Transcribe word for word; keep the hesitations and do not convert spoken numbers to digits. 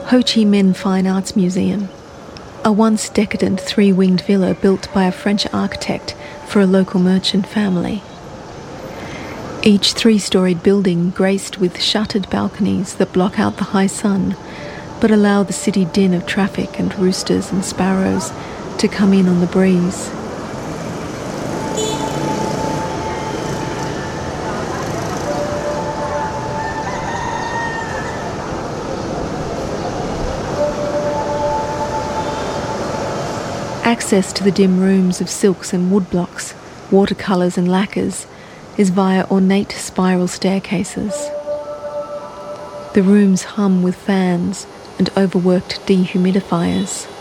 Ho Chi Minh Fine Arts Museum, a once decadent three-winged villa built by a French architect for a local merchant family. Each three-storied building graced with shuttered balconies that block out the high sun, but allow the city din of traffic and roosters and sparrows to come in on the breeze. Access to the dim rooms of silks and woodblocks, watercolours and lacquers is via ornate spiral staircases. The rooms hum with fans and overworked dehumidifiers.